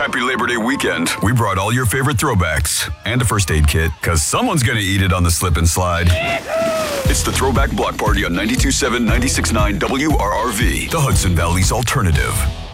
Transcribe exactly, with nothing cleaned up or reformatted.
happy Labor Day weekend. We brought all your favorite throwbacks and a first aid kit, because someone's going to eat it on the slip and slide. It's the Throwback Block Party on ninety-two point seven, ninety-six point nine W R R V, the Hudson Valley's alternative.